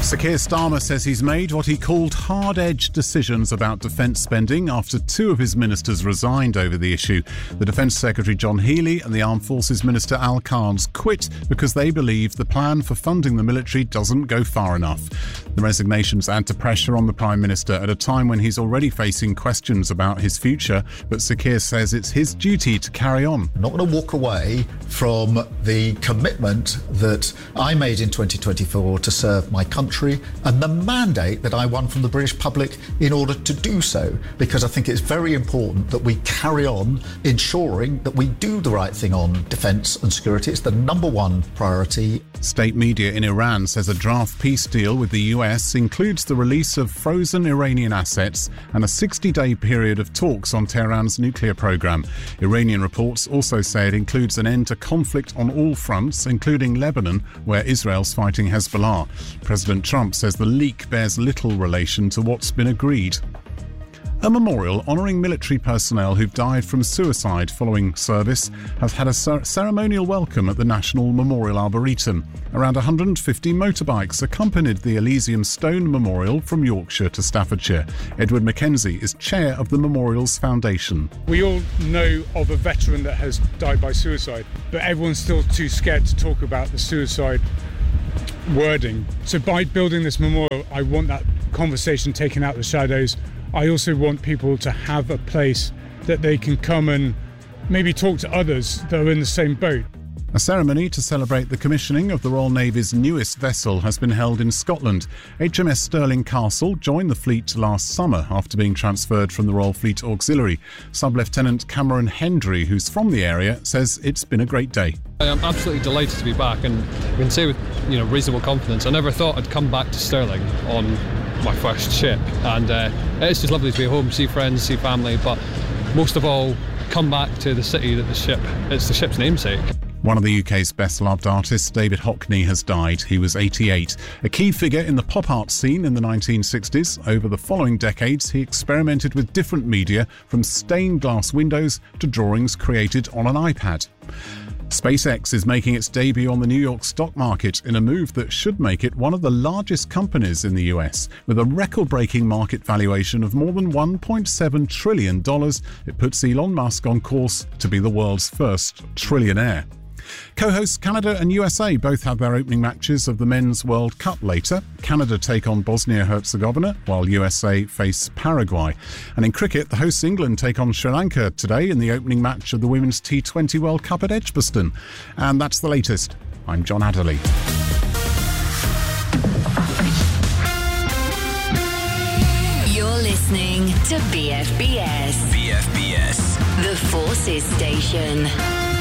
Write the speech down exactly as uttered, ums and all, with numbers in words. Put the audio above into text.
Sir Keir Starmer says he's made what he called hard-edged decisions about defence spending after two of his ministers resigned over the issue. The Defence Secretary John Healey and the Armed Forces Minister Al Carnes quit because they believe the plan for funding the military doesn't go far enough. The resignations add to pressure on the Prime Minister at a time when he's already facing questions about his future, but Sir Keir says it's his duty to carry on. I'm not going to walk away from the commitment that I made in twenty twenty-four to serve my country and the mandate that I won from the British public in order to do so, because I think it's very important that we carry on ensuring that we do the right thing on defence and security. It's the number one priority. State media in Iran says a draft peace deal with the U S includes the release of frozen Iranian assets and a sixty-day period of talks on Tehran's nuclear programme. Iranian reports also say it includes an end to conflict on all fronts, including Lebanon, where Israel's fighting Hezbollah. President Trump says the leak bears little relation to what's been agreed. A memorial honouring military personnel who've died from suicide following service has had a cer- ceremonial welcome at the National Memorial Arboretum. Around one hundred fifty motorbikes accompanied the Elysium Stone Memorial from Yorkshire to Staffordshire. Edward Mackenzie is chair of the memorial's foundation. We all know of a veteran that has died by suicide, but everyone's still too scared to talk about the suicide wording. So by building this memorial, I want that conversation taken out of the shadows. I also want people to have a place that they can come and maybe talk to others that are in the same boat. A ceremony to celebrate the commissioning of the Royal Navy's newest vessel has been held in Scotland. H M S Stirling Castle joined the fleet last summer after being transferred from the Royal Fleet Auxiliary. Sub-Lieutenant Cameron Hendry, who's from the area, says it's been a great day. I am absolutely delighted to be back, and I can say with you know reasonable confidence I never thought I'd come back to Stirling on my first ship, and uh, it's just lovely to be home, see friends, see family, but most of all come back to the city that the ship it's the ship's namesake. One of the U K's best-loved artists, David Hockney, has died. He was eighty-eight. A key figure in the pop art scene in the nineteen sixties. Over the following decades, he experimented with different media, from stained glass windows to drawings created on an iPad. SpaceX is making its debut on the New York stock market in a move that should make it one of the largest companies in the U S. With a record-breaking market valuation of more than one point seven trillion dollars, it puts Elon Musk on course to be the world's first trillionaire. Co-hosts Canada and U S A both have their opening matches of the Men's World Cup later. Canada take on Bosnia-Herzegovina, while U S A face Paraguay. And in cricket, the hosts England take on Sri Lanka today in the opening match of the Women's T twenty World Cup at Edgbaston. And that's the latest. I'm John Adderley. You're listening to B F B S. B F B S. The Forces Station.